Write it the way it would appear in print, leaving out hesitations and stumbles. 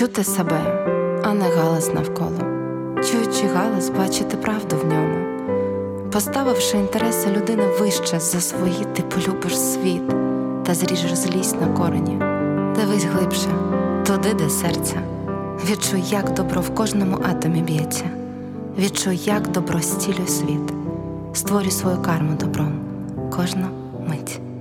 чути себе, а не галас навколо. Чуючи галас, бачити правду в ньому. Поставивши інтереси людини вище за свої, ти полюбиш світ та зріжеш злість на корені. Дивись глибше, туди, де серце. Відчуй, як добро в кожному атомі б'ється. Відчуй, як добро зцілює світ. Створюй свою карму добром кожну мить.